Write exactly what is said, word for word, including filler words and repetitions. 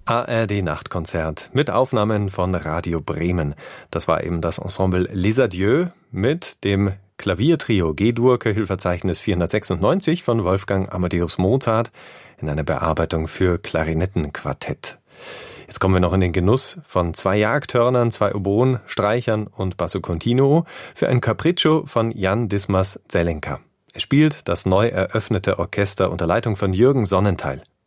A R D-Nachtkonzert mit Aufnahmen von Radio Bremen. Das war eben das Ensemble Les Adieux mit dem Klaviertrio G-Dur, Köchelverzeichnis vierhundertsechsundneunzig von Wolfgang Amadeus Mozart in einer Bearbeitung für Klarinettenquartett. Jetzt kommen wir noch in den Genuss von zwei Jagdhörnern, zwei Oboen, Streichern und Basso Continuo für ein Capriccio von Jan Dismas Zelenka. Es spielt das neu eröffnete Orchester unter Leitung von Jürgen Sonnentheil.